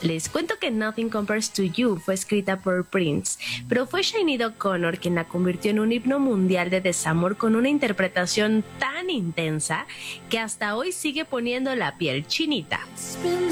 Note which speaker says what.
Speaker 1: Les cuento que Nothing Compares to You fue escrita por Prince, pero fue Sinéad O'Connor quien la convirtió en un himno mundial de desamor con una interpretación tan intensa que hasta hoy sigue poniendo la piel chinita.